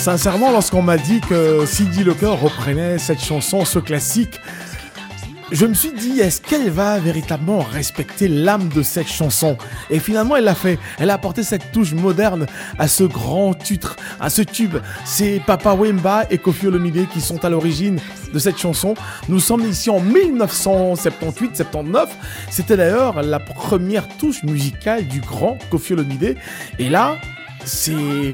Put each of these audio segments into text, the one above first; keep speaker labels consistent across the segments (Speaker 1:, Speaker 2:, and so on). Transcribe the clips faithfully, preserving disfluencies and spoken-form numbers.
Speaker 1: Sincèrement, lorsqu'on m'a dit que Cyndi Lauper reprenait cette chanson, ce classique, je me suis dit, est-ce qu'elle va véritablement respecter l'âme de cette chanson? Et finalement, elle l'a fait. Elle a apporté cette touche moderne à ce grand titre, à ce tube. C'est Papa Wemba et Koffi Olomide qui sont à l'origine de cette chanson. Nous sommes ici en dix-neuf cent soixante-dix-huit soixante-dix-neuf. C'était d'ailleurs la première touche musicale du grand Koffi Olomide. Et là, c'est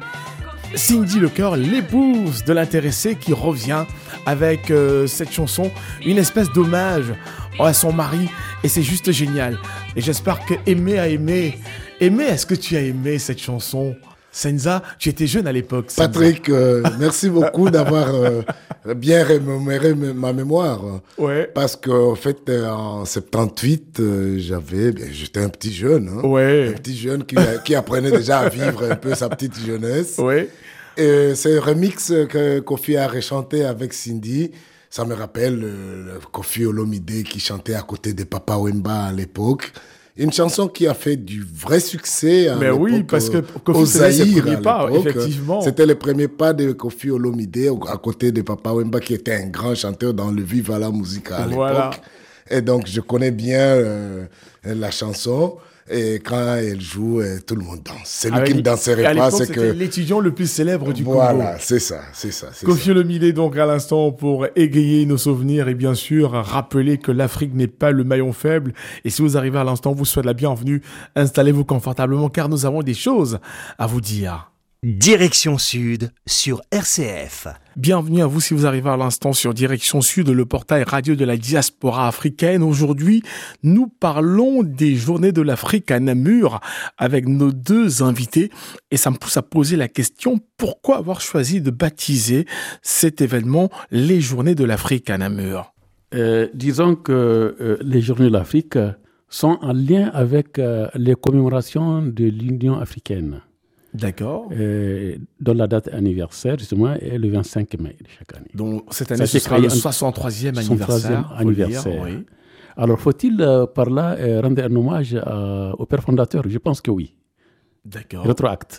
Speaker 1: Cyndi Lauper, l'épouse de l'intéressé, qui revient avec euh, cette chanson, une espèce d'hommage à son mari, et c'est juste génial. Et j'espère que Aimé a aimé. Aimé, est-ce que tu as aimé cette chanson? Senza, tu étais jeune à l'époque. Senza.
Speaker 2: Patrick, euh, merci beaucoup d'avoir euh, bien remémoré ma mémoire.
Speaker 1: Ouais.
Speaker 2: Parce qu'en fait, en soixante-dix-huit, euh, j'avais, ben, j'étais un petit jeune. Hein,
Speaker 1: ouais.
Speaker 2: Un petit jeune qui, qui apprenait déjà à vivre un peu sa petite jeunesse.
Speaker 1: Ouais.
Speaker 2: Et ce remix que Koffi a rechanté avec Cyndi, ça me rappelle euh, Koffi Olomide qui chantait à côté de Papa Wemba à l'époque. Une chanson qui a fait du vrai succès à
Speaker 1: Mais
Speaker 2: l'époque,
Speaker 1: oui, parce que
Speaker 2: Koffi faisait ses premiers
Speaker 1: pas, effectivement.
Speaker 2: C'était les premiers pas de Koffi Olomide à côté de Papa Wemba qui était un grand chanteur dans le Viva la Musica à
Speaker 1: voilà.
Speaker 2: l'époque. Et donc, je connais bien euh, la chanson. Et quand elle joue, tout le monde danse. Celui
Speaker 1: Avec,
Speaker 2: qui ne danserait pas, c'est que...
Speaker 1: c'était l'étudiant le plus célèbre du
Speaker 2: voilà,
Speaker 1: Congo.
Speaker 2: Voilà, c'est ça, c'est ça. C'est
Speaker 1: Koffi Olomide, donc, à l'instant, pour égayer nos souvenirs et bien sûr, rappeler que l'Afrique n'est pas le maillon faible. Et si vous arrivez à l'instant, vous souhaitez la bienvenue. Installez-vous confortablement car nous avons des choses à vous dire.
Speaker 3: Direction Sud sur R C F.
Speaker 1: Bienvenue à vous si vous arrivez à l'instant sur Direction Sud, le portail radio de la diaspora africaine. Aujourd'hui, nous parlons des Journées de l'Afrique à Namur avec nos deux invités. Et ça me pousse à poser la question, pourquoi avoir choisi de baptiser cet événement les Journées de l'Afrique à Namur?
Speaker 4: euh, Disons que euh, les Journées de l'Afrique sont en lien avec euh, les commémorations de l'Union africaine.
Speaker 1: D'accord.
Speaker 4: Euh, dont la date anniversaire, justement, est le vingt-cinq mai de chaque année.
Speaker 1: Donc, cette année, ce sera le soixante-troisième anniversaire.
Speaker 4: anniversaire.
Speaker 1: Oui.
Speaker 4: Alors, faut-il, euh, par là, euh, rendre un hommage à, au père fondateur? Je pense que oui.
Speaker 1: D'accord.
Speaker 4: Rétroacte.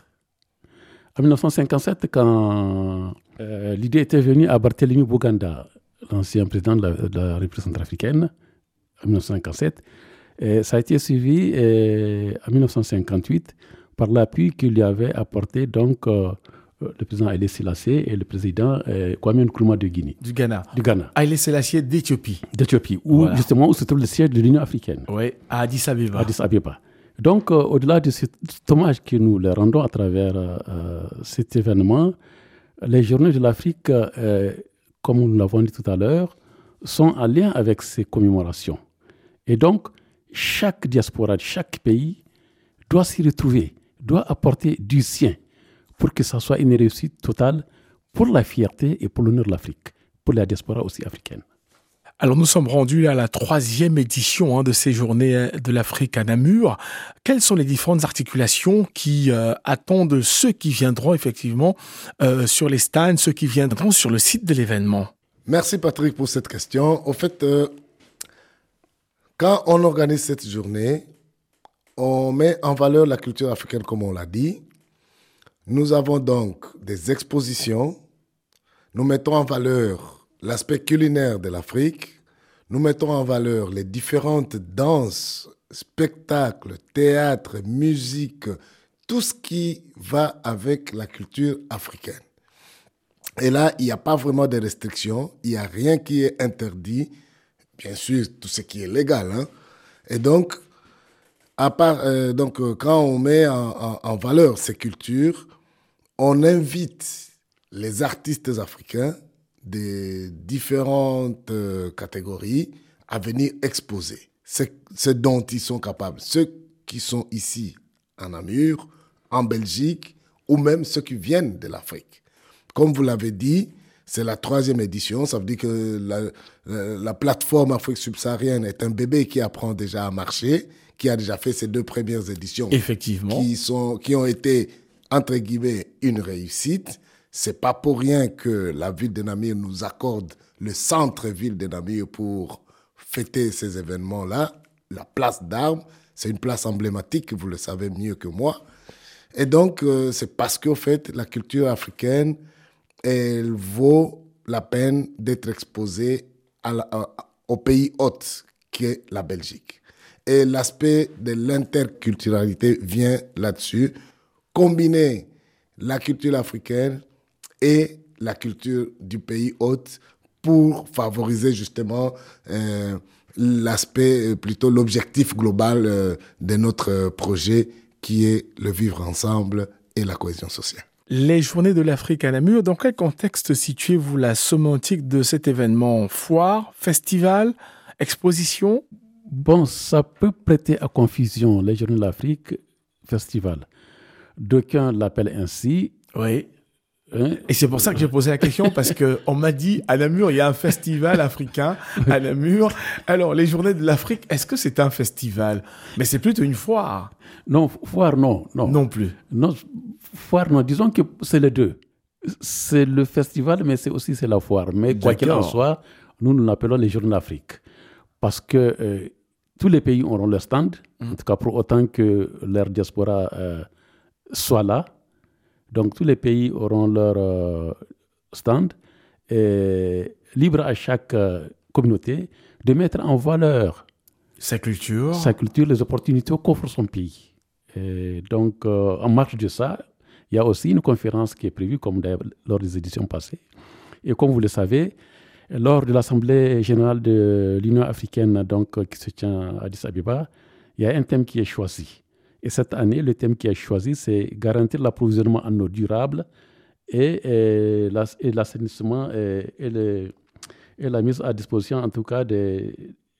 Speaker 4: En dix-neuf cent cinquante-sept, quand euh, l'idée était venue à Barthélemy Boganda, l'ancien président de la, de la République centrafricaine, en dix-neuf cent cinquante-sept, et ça a été suivi euh, en dix-neuf cent cinquante-huit par l'appui qu'il lui avait apporté donc euh, le président Haïlé Sélassié et le président euh, Kwame Nkrumah de Guinée.
Speaker 1: Du Ghana.
Speaker 4: Du Ghana.
Speaker 1: Haïlé Sélassié d'Éthiopie.
Speaker 4: D'Éthiopie, où voilà. justement où se trouve le siège de l'Union africaine.
Speaker 1: Oui, à Addis Abeba.
Speaker 4: Addis Abeba. Donc, euh, au-delà de cet hommage que nous leur rendons à travers euh, cet événement, les Journées de l'Afrique, euh, comme nous l'avons dit tout à l'heure, sont en lien avec ces commémorations. Et donc, chaque diaspora de chaque pays doit s'y retrouver, doit apporter du sien pour que ça soit une réussite totale pour la fierté et pour l'honneur de l'Afrique, pour la diaspora aussi africaine.
Speaker 1: Alors nous sommes rendus à la troisième édition hein, de ces Journées de l'Afrique à Namur. Quelles sont les différentes articulations qui euh, attendent ceux qui viendront effectivement euh, sur les stands, ceux qui viendront sur le site de l'événement?
Speaker 2: Merci Patrick pour cette question. Au fait, euh, quand on organise cette journée, on met en valeur la culture africaine comme on l'a dit. Nous avons donc des expositions. Nous mettons en valeur l'aspect culinaire de l'Afrique. Nous mettons en valeur les différentes danses, spectacles, théâtre, musique, tout ce qui va avec la culture africaine. Et là, il n'y a pas vraiment de restrictions. Il n'y a rien qui est interdit. Bien sûr, tout ce qui est légal. Hein. Et donc, à part, euh, donc, quand on met en, en, en valeur ces cultures, on invite les artistes africains des différentes euh, catégories à venir exposer ce, ce dont ils sont capables. Ceux qui sont ici en Namur, en Belgique, ou même ceux qui viennent de l'Afrique. Comme vous l'avez dit, c'est la troisième édition. Ça veut dire que la, la, la plateforme Afrique subsaharienne est un bébé qui apprend déjà à marcher, qui a déjà fait ses deux premières éditions.
Speaker 1: Effectivement.
Speaker 2: Qui, sont, qui ont été, entre guillemets, une réussite. C'est pas pour rien que la ville de Namur nous accorde le centre-ville de Namur pour fêter ces événements-là. La place d'Armes, c'est une place emblématique, vous le savez mieux que moi. Et donc, euh, c'est parce qu'au fait, la culture africaine elle vaut la peine d'être exposée à la, à, au pays hôte qu'est la Belgique. Et l'aspect de l'interculturalité vient là-dessus, combiner la culture africaine et la culture du pays hôte pour favoriser justement euh, l'aspect, plutôt l'objectif global euh, de notre projet qui est le vivre ensemble et la cohésion sociale.
Speaker 1: Les Journées de l'Afrique à Namur, dans quel contexte situez-vous la sémantique de cet événement? Foire, festival, exposition?
Speaker 4: Bon, ça peut prêter à confusion, les Journées de l'Afrique, festival. D'aucuns l'appellent ainsi.
Speaker 1: Oui. Hein? Et c'est pour ça que j'ai posé la question, parce qu'on m'a dit, à Namur, il y a un festival africain, à Namur. Alors, les Journées de l'Afrique, est-ce que c'est un festival? Mais c'est plutôt une foire.
Speaker 4: Non, foire, non. Non,
Speaker 1: non plus.
Speaker 4: Non, foire, non. Disons que c'est les deux. C'est le festival, mais c'est aussi c'est la foire. Mais quoi qu'il en soit, nous, nous l'appelons les Journées de l'Afrique. Parce que euh, tous les pays auront leur stand, mmh. en tout cas pour autant que leur diaspora euh, soit là. Donc tous les pays auront leur euh, stand, et libre à chaque euh, communauté de mettre en valeur
Speaker 1: sa culture,
Speaker 4: sa culture, les opportunités qu'offre son pays. Et donc euh, en marge de ça, il y a aussi une conférence qui est prévue, comme lors des éditions passées. Et comme vous le savez, lors de l'Assemblée générale de l'Union africaine, donc, qui se tient à Addis Abeba, il y a un thème qui est choisi. Et cette année, le thème qui est choisi, c'est garantir l'approvisionnement en eau durable et, et, et l'assainissement et, et, le, et la mise à disposition, en tout cas, des,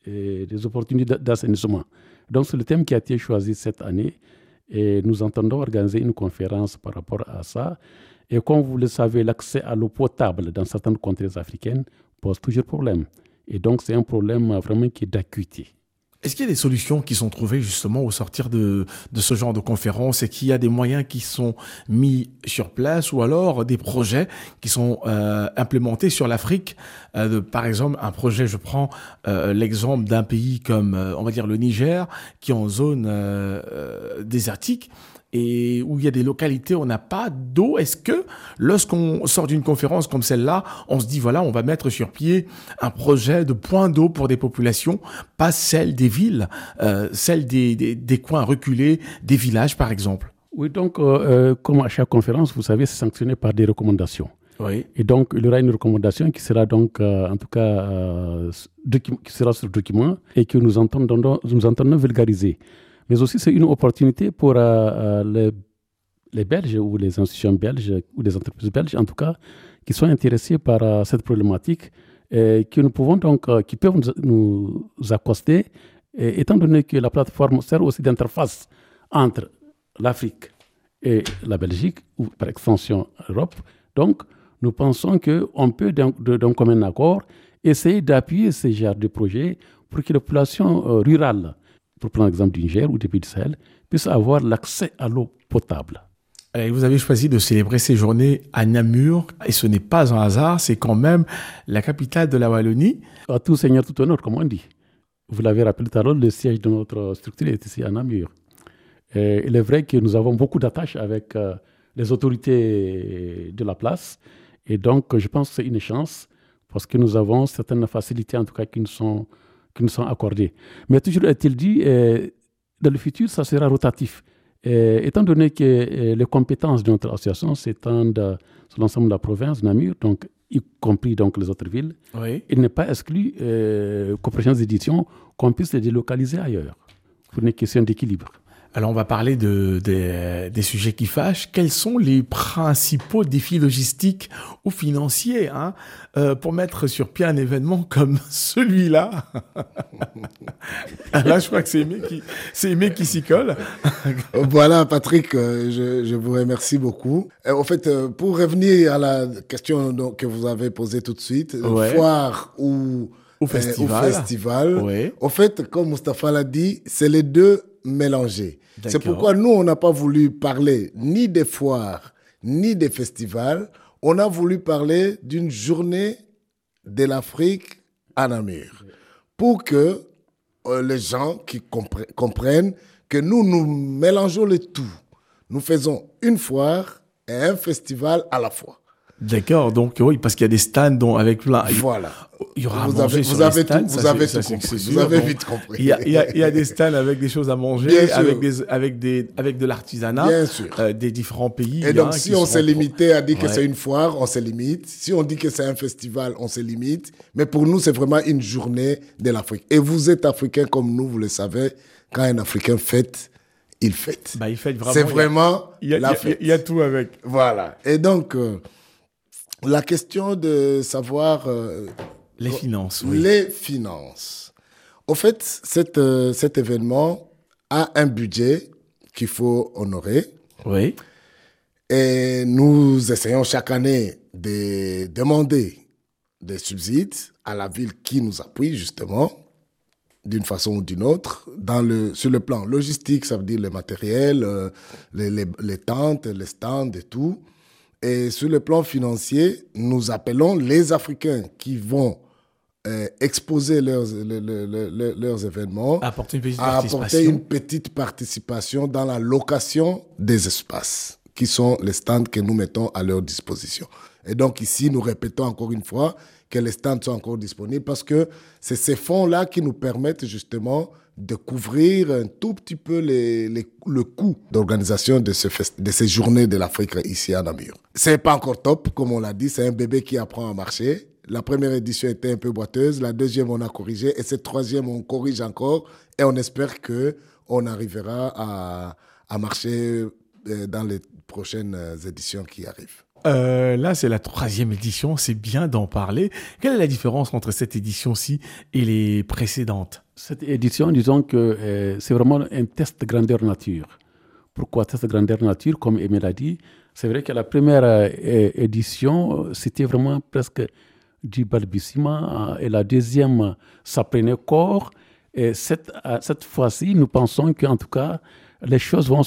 Speaker 4: des opportunités d'assainissement. Donc, c'est le thème qui a été choisi cette année. Et nous entendons organiser une conférence par rapport à ça. Et comme vous le savez, l'accès à l'eau potable dans certaines contrées africaines pose toujours problème. Et donc, c'est un problème vraiment qui est d'acuité.
Speaker 1: Est-ce qu'il y a des solutions qui sont trouvées justement au sortir de, de ce genre de conférence, et qu'il y a des moyens qui sont mis sur place, ou alors des projets qui sont euh, implémentés sur l'Afrique euh, de, par exemple, un projet, je prends euh, l'exemple d'un pays comme, euh, on va dire, le Niger, qui est en zone euh, euh, désertique, et où il y a des localités où on n'a pas d'eau. Est-ce que lorsqu'on sort d'une conférence comme celle-là, on se dit, voilà, on va mettre sur pied un projet de point d'eau pour des populations, pas celle des villes, euh, celle des, des, des coins reculés, des villages, par exemple?
Speaker 4: Oui, donc, euh, comme à chaque conférence, vous savez, c'est sanctionné par des recommandations.
Speaker 1: Oui.
Speaker 4: Et donc, il y aura une recommandation qui sera donc, euh, en tout cas, euh, docu- qui sera sur le document et que nous entendons, nous entendons vulgariser. Mais aussi, c'est une opportunité pour euh, les, les Belges ou les institutions belges ou les entreprises belges, en tout cas, qui sont intéressées par euh, cette problématique et que nous pouvons donc, euh, qui peuvent nous, nous accoster, et, étant donné que la plateforme sert aussi d'interface entre l'Afrique et la Belgique, ou par extension l'Europe. Donc, nous pensons qu'on peut, d'un, d'un commun accord, essayer d'appuyer ces genres de projets pour que les populations euh, rurales, pour prendre l'exemple du Niger ou des pays du Sahel, puissent avoir l'accès à l'eau potable.
Speaker 1: Et vous avez choisi de célébrer ces journées à Namur, et ce n'est pas un hasard, c'est quand même la capitale de la Wallonie.
Speaker 4: À tout seigneur, tout honneur, comme on dit. Vous l'avez rappelé tout à l'heure, le siège de notre structure est ici à Namur. Et il est vrai que nous avons beaucoup d'attaches avec euh, les autorités de la place, et donc je pense que c'est une chance, parce que nous avons certaines facilités, en tout cas, qui nous sont qui nous sont accordés. Mais toujours est-il dit, euh, dans le futur, ça sera rotatif. Euh, étant donné que euh, les compétences de notre association s'étendent sur l'ensemble de la province, Namur, donc, y compris donc, les autres villes,
Speaker 1: oui.
Speaker 4: Il n'est pas exclu euh, qu'aux prochaines éditions, qu'on puisse les délocaliser ailleurs, pour une question d'équilibre.
Speaker 1: Alors, on va parler de, de, des sujets qui fâchent. Quels sont les principaux défis logistiques ou financiers hein, euh, pour mettre sur pied un événement comme celui-là? Là, je crois que c'est Aimé qui, c'est Aimé qui s'y colle.
Speaker 2: Voilà, Patrick, euh, je, je vous remercie beaucoup. Et en fait, euh, pour revenir à la question donc, que vous avez posée tout de suite,
Speaker 1: ouais.
Speaker 2: foire ou,
Speaker 1: au festival,
Speaker 2: euh, au festival
Speaker 1: ouais.
Speaker 2: en fait, comme Mustapha l'a dit, c'est les deux mélangés.
Speaker 1: D'accord.
Speaker 2: C'est pourquoi nous, on n'a pas voulu parler ni des foires, ni des festivals. On a voulu parler d'une journée de l'Afrique à Namur. Pour que euh, les gens qui compre- comprennent que nous, nous mélangeons le tout. Nous faisons une foire et un festival à la fois.
Speaker 1: D'accord, donc oui, parce qu'il y a des stands dont, avec plein.
Speaker 2: Voilà.
Speaker 1: Il y aura à
Speaker 2: vous
Speaker 1: manger
Speaker 2: avez,
Speaker 1: sur
Speaker 2: vous
Speaker 1: les
Speaker 2: avez
Speaker 1: stands,
Speaker 2: tout, vous
Speaker 1: ça,
Speaker 2: avez
Speaker 1: c'est-
Speaker 2: tout
Speaker 1: ça, c'est-
Speaker 2: compris.
Speaker 1: c'est
Speaker 2: Vous
Speaker 1: sûr.
Speaker 2: avez
Speaker 1: Donc,
Speaker 2: vite compris.
Speaker 1: Il y, a, il, y a, il y a des stands avec des choses à manger,
Speaker 2: Bien sûr.
Speaker 1: avec, des, avec, des, avec de l'artisanat
Speaker 2: Bien sûr.
Speaker 1: euh, des différents pays.
Speaker 2: Et donc,
Speaker 1: hein,
Speaker 2: si
Speaker 1: qui
Speaker 2: on
Speaker 1: seront
Speaker 2: s'est
Speaker 1: pro-
Speaker 2: limité à dire que
Speaker 1: Ouais.
Speaker 2: c'est une foire, on se limite. Si on dit que c'est un festival, on se limite. Mais pour nous, c'est vraiment une journée de l'Afrique. Et vous êtes Africains comme nous, vous le savez. Quand un Africain fête, il fête.
Speaker 1: Bah, il fait vraiment.
Speaker 2: c'est
Speaker 1: il y a-
Speaker 2: vraiment
Speaker 1: il y a, il y
Speaker 2: la
Speaker 1: a-
Speaker 2: fête.
Speaker 1: il y a tout avec.
Speaker 2: Voilà. Et donc, euh, la question de savoir euh,
Speaker 1: Les finances, oui.
Speaker 2: les finances. Au fait, cet, euh, cet événement a un budget qu'il faut honorer.
Speaker 1: Oui.
Speaker 2: Et nous essayons chaque année de demander des subsides à la ville qui nous appuie, justement, d'une façon ou d'une autre, dans le, sur le plan logistique, ça veut dire le matériel, euh, les, les, les tentes, les stands et tout. Et sur le plan financier, nous appelons les Africains qui vont euh, exposer leurs, le- le- le- le- leurs événements
Speaker 1: Apporter une petite
Speaker 2: à apporter
Speaker 1: participation.
Speaker 2: une petite participation dans la location des espaces, qui sont les stands que nous mettons à leur disposition. Et donc ici, nous répétons encore une fois que les stands sont encore disponibles parce que c'est ces fonds-là qui nous permettent justement de couvrir un tout petit peu les, les- le coût d'organisation de, ce fest- de ces journées de l'Afrique ici à Namur. C'est pas encore top, comme on l'a dit, c'est un bébé qui apprend à marcher. La première édition était un peu boiteuse, la deuxième on a corrigé et cette troisième on corrige encore et on espère que on arrivera à, à marcher euh, dans les prochaines éditions qui arrivent.
Speaker 1: Euh, là, c'est la troisième édition, c'est bien d'en parler. Quelle est la différence entre cette édition-ci et les précédentes?
Speaker 4: Cette édition, disons que euh, c'est vraiment un test grandeur nature. Pourquoi test grandeur nature? Comme Emile a dit, c'est vrai que la première euh, édition, c'était vraiment presque du balbutiement euh, et la deuxième, ça prenait corps. Et cette, euh, cette fois-ci, nous pensons qu'en tout cas, les choses vont